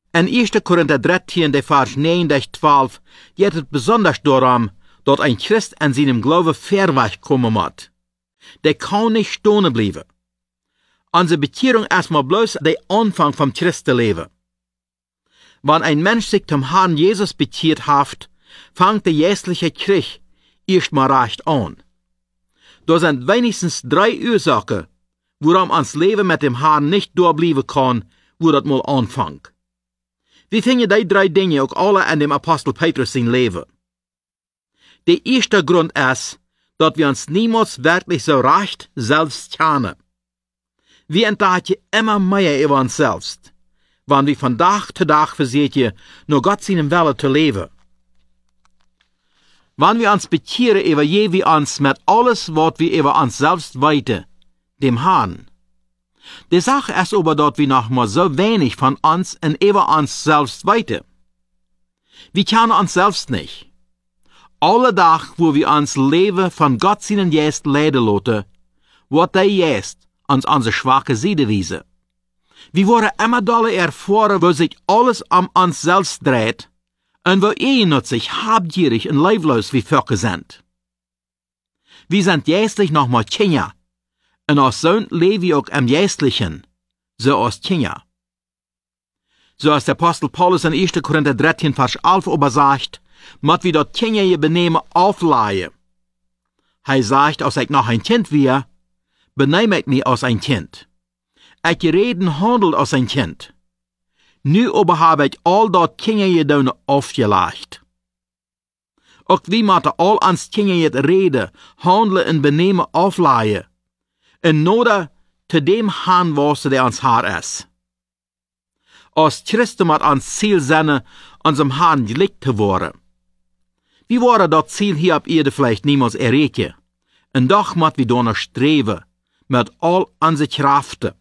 In 1. Korinther 13, der Vers 9-12, geht es besonders darum, dass ein Christ in seinem Glauben verweg kommen muss. Der kann nicht stehen bleiben. Unsere Bekehrung ist mal bloß der Anfang vom Christenleben. Wenn ein Mensch sich zum Herrn Jesus bekehrt hat, fängt der jährliche Krieg erst mal recht an. Da sind wenigstens 3 Ursachen, warum uns Leben mit dem Herrn nicht durchbleiben kann, wo das mal anfängt. Wir finden die 3 Dinge auch alle in dem Apostel Petrus sein Leben. Der erste Grund ist, dass wir uns niemals wirklich so recht selbst kennen. Wir entdecken immer mehr über uns selbst, wenn wir von Tag zu Tag versuchen, nur Gott seinen Wille zu leben. Wenn wir uns bekehren, über je wir uns mit alles, was wir über uns selbst weiten, dem Herrn. Die Sache ist aber, dass wir noch mal so wenig von uns und über uns selbst weiten. Wir kennen uns selbst nicht. Alle Tag, wo wir uns Leben von Gott seinen Geist leiden lassen, wird der Geist uns unsere schwache Seite wiesen. Wir wollen immer dolle erfahren, wo sich alles um uns selbst dreht und wo nutzig, habgierig und leiblos wie Völker sind. Wir sind geistlich noch mal Kinder, und als Sohn leben wir auch im Geistlichen, so als Kinder. So als der Apostel Paulus in 1. Korinther 13, Vers 11 sagt, muss wir dort Kinder ihr Benehmen aufleihen. Er sagt, als ich noch ein Kind wäre, benehme ich mich als ein Kind. Ich reden handelt als ein Kind. Nu aber habe ich all dort Kinder je aufgelegt. Auch wir müssen all ans Kinder je reden, handelen und benehmen aufleihen. In noder zu dem Herrn, was der ans Haar ist. Als Christen muss ans Ziel sein, unserem Herrn gleich zu werden. Wir wollen das Ziel hier auf Erde vielleicht niemals erreichen. Und doch müssen wir danach streben, mit all unseren Kräften.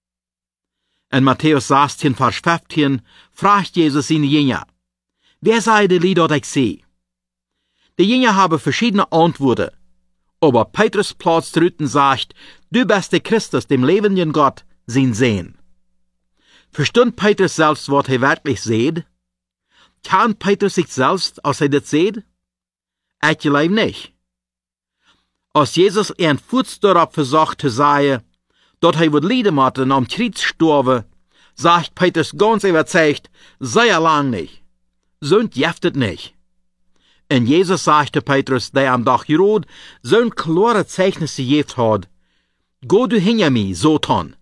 In Matthäus 16, Vers 15, fragt Jesus seine Jünger, wer sei der Lied, das ich sehe? Die Jünger haben verschiedene Antworten, aber Petrus platzt und sagt, du bist der Christus, dem lebenden Gott, sein Sehen. Verstund Petrus selbst, was er wirklich sieht? Kann Petrus sich selbst, als er das sieht? Ich glaube nicht. Als Jesus einen Fuß darauf versucht zu sagen, dass er wird leiden müssen und am Kreuz sterben, sagt Petrus ganz überzeugt, sei er lang nicht. Sünd jeftet nicht. Und Jesus sagte Petrus, der am Tag Herod so'n klare Zeichnisse geeft hat, go du hinter mir, Satan.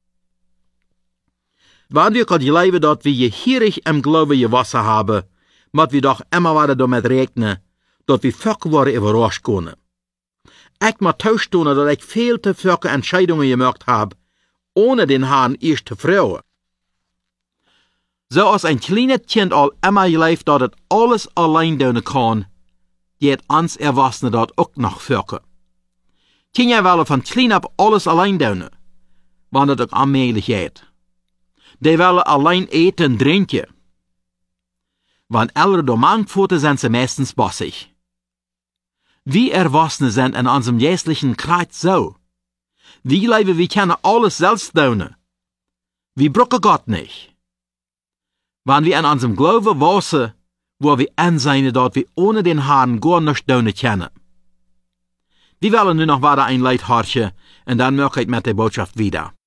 Wenn wir Gott glauben, dass wir gierig im Glauben gewasser haben, müssen wir doch immer wieder damit rechnen, dass wir Völker worden überrascht können. Ich muss zugestehen, dass ich viel zu viele Entscheidungen gemacht habe, ohne den Herrn erst zu fragen. So als ein kleines Kind all immer gelebt, dass es alles allein tun kann, geht uns Erwachsene dort auch noch Völker. Kinder wollen von klein ab alles allein tun, wann das auch allmählich geht. Die wollen allein eten und trinken. Wenn ältere Domangpfoten sind sie meistens bossig. Wir Erwachsene sind in unserem geistlichen Kreis so. Wir leben, wir können alles selbst tun. Wir brauchen Gott nicht. Wenn wir in unserem Glauben wachsen, wo wir ansehen, dass wir ohne den Herrn gar nicht tun können. Wir wollen nur noch weiter ein Lied horchen und dann möchte ich mit der Botschaft wieder.